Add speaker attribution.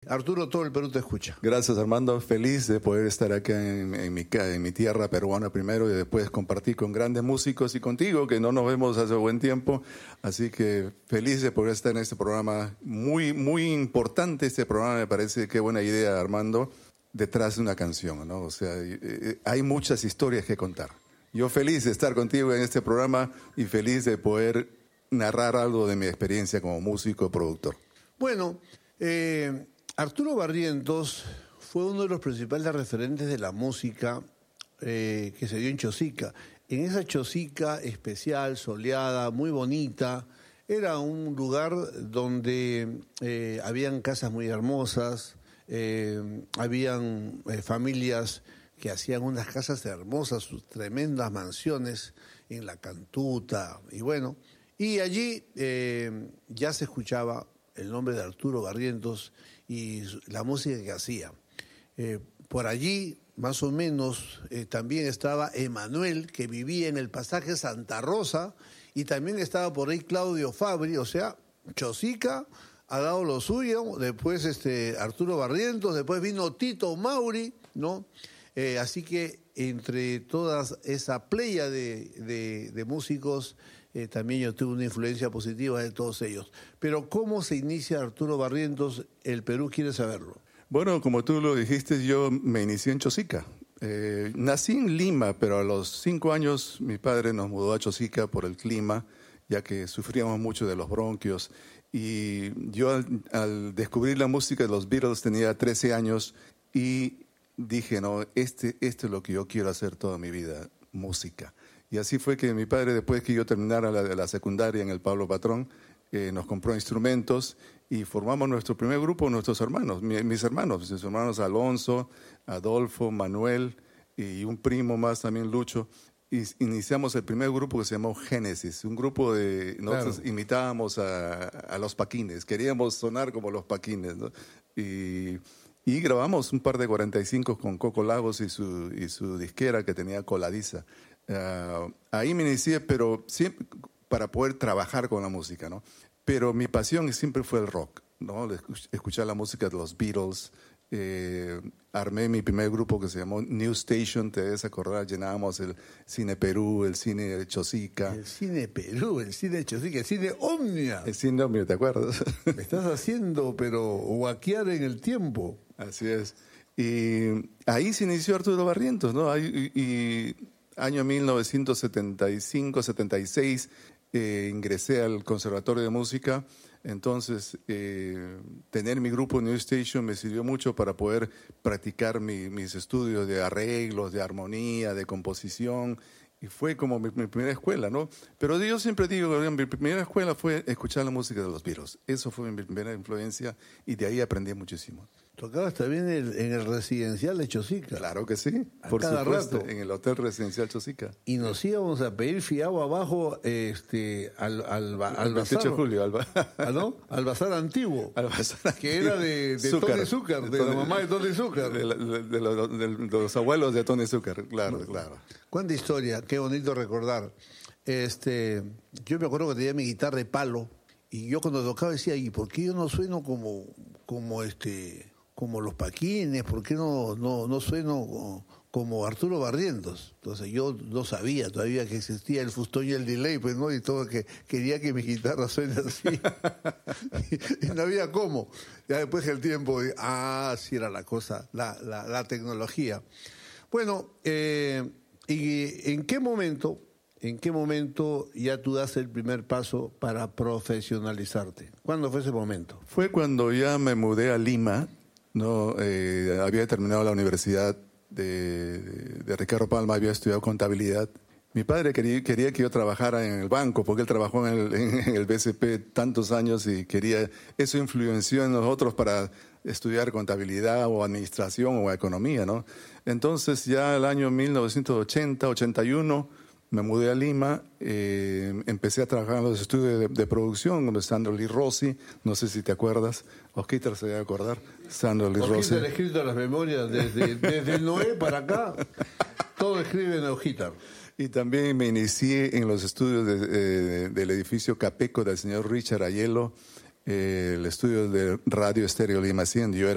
Speaker 1: Arturo, todo el Perú te escucha.
Speaker 2: Gracias, Armando. Feliz de poder estar acá en mi tierra peruana primero y después compartir con grandes músicos y contigo, que no nos vemos hace buen tiempo. Así que feliz de poder estar en este programa. Muy, muy importante este programa, me parece. Qué buena idea, Armando, detrás de una canción, ¿no? O sea, hay muchas historias que contar. Yo feliz de estar contigo en este programa y feliz de poder narrar algo de mi experiencia como músico y productor.
Speaker 1: Bueno, Arturo Barrientos fue uno de los principales referentes de la música que se dio en Chosica. En esa Chosica especial, soleada, muy bonita, era un lugar donde habían casas muy hermosas, habían familias que hacían unas casas hermosas, sus tremendas mansiones en La Cantuta, y bueno, y allí ya se escuchaba el nombre de Arturo Barrientos y la música que hacía. Por allí, más o menos, también estaba Emanuel, que vivía en el pasaje Santa Rosa, y también estaba por ahí Claudio Fabri, o sea, Chosica ha dado lo suyo, después Arturo Barrientos, después vino Tito Mauri, ¿no? Así que entre todas esa playa de músicos, también yo tuve una influencia positiva de todos ellos. Pero ¿cómo se inicia Arturo Barrientos? El Perú quiere saberlo.
Speaker 2: Bueno, como tú lo dijiste, yo me inicié en Chosica. Nací en Lima, pero a los 5 años mi padre nos mudó a Chosica por el clima, ya que sufríamos mucho de los bronquios. Y yo al descubrir la música de los Beatles tenía 13 años y dije, no, este es lo que yo quiero hacer toda mi vida, música. Y así fue que mi padre, después que yo terminara la secundaria en el Pablo Patrón, nos compró instrumentos y formamos nuestro primer grupo, nuestros hermanos, mis hermanos Alonso, Adolfo, Manuel y un primo más también, Lucho. Y iniciamos el primer grupo que se llamó Génesis, un grupo de... Nosotros imitábamos a los Paquines, queríamos sonar como los Paquines, ¿no? Y grabamos un par de 45 con Coco Lagos y su disquera que tenía Coladiza. Ahí me inicié, pero siempre para poder trabajar con la música, ¿no? Pero mi pasión siempre fue el rock, ¿no? Escuchar la música de los Beatles. Armé mi primer grupo que se llamó New Station, te debes acordar, llenábamos el Cine Perú, el Cine Chosica.
Speaker 1: El Cine Perú, el Cine Chosica, el Cine Omnia.
Speaker 2: El Cine Omnia, ¿te acuerdas?
Speaker 1: Me estás haciendo, pero guaquear en el tiempo.
Speaker 2: Así es. Y ahí se inició Arturo Barrientos, ¿no? Y año 1975, 76, ingresé al Conservatorio de Música. Entonces, tener mi grupo New Station me sirvió mucho para poder practicar mis estudios de arreglos, de armonía, de composición. Y fue como mi primera escuela, ¿no? Pero yo siempre digo que mi primera escuela fue escuchar la música de los Beatles. Eso fue mi primera influencia y de ahí aprendí muchísimo.
Speaker 1: ¿Tocabas también en el residencial de Chosica?
Speaker 2: Claro que sí,
Speaker 1: por supuesto,
Speaker 2: en el Hotel Residencial Chosica.
Speaker 1: Y nos íbamos a pedir fiado abajo al bazar.
Speaker 2: 28 de julio,
Speaker 1: ¿no? Al bazar antiguo.
Speaker 2: Al bazar
Speaker 1: que era de Tony Zúcar, de la mamá de Tony Zúcar.
Speaker 2: De los abuelos de Tony Zúcar, claro, claro.
Speaker 1: Cuánta historia, qué bonito recordar. Yo me acuerdo que tenía mi guitarra de palo y yo cuando tocaba decía, ¿y por qué yo no sueno como los Paquines? ¿Por qué no sueno como Arturo Barrientos? Entonces yo no sabía todavía que existía el fustón y el delay, pues, ¿no? Y todo, que quería que mi guitarra suene así. y no había cómo. Ya después del tiempo, sí era la cosa, la tecnología. Bueno, ¿y en qué momento ya tú das el primer paso para profesionalizarte? ¿Cuándo fue ese momento?
Speaker 2: Fue cuando ya me mudé a Lima, ¿no? Había terminado la universidad de Ricardo Palma, había estudiado contabilidad. Mi padre quería que yo trabajara en el banco, porque él trabajó en el BCP tantos años y eso influenció en nosotros para estudiar contabilidad o administración o economía, ¿no? Entonces ya el año 1980, 81, me mudé a Lima, empecé a trabajar en los estudios de producción con Sandro Lee Rossi, no sé si te acuerdas, Osquitar se debe acordar, Sandro Lee Rossi.
Speaker 1: Osquitar escrito las memorias desde Noé para acá, todo escribe en Osquitar.
Speaker 2: Y también me inicié en los estudios del edificio Capeco del señor Richard Ayelo, el estudio de Radio Estéreo Lima 100. Yo